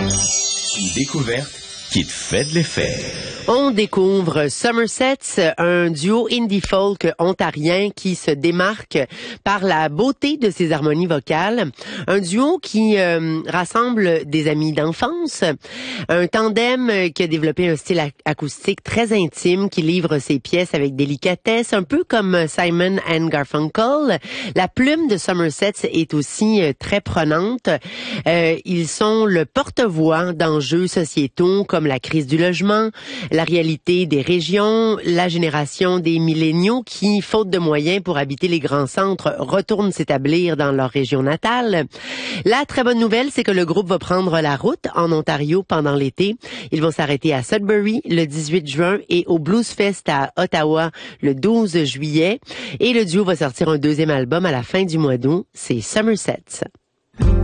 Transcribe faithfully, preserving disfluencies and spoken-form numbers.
Une découverte qui te fait de l'effet. On découvre Somersets, un duo indie folk ontarien qui se démarque par la beauté de ses harmonies vocales. Un duo qui euh, rassemble des amis d'enfance. Un tandem qui a développé un style acoustique très intime, qui livre ses pièces avec délicatesse, un peu comme Simon and Garfunkel. La plume de Somersets est aussi euh, très prenante. Euh, ils sont le porte-voix d'enjeux sociétaux comme la crise du logement, la réalité des régions, la génération des milléniaux qui, faute de moyens pour habiter les grands centres, retournent s'établir dans leur région natale. La très bonne nouvelle, c'est que le groupe va prendre la route en Ontario pendant l'été. Ils vont s'arrêter à Sudbury le dix-huit juin et au Blues Fest à Ottawa le douze juillet. Et le duo va sortir un deuxième album à la fin du mois d'août. C'est Somersets.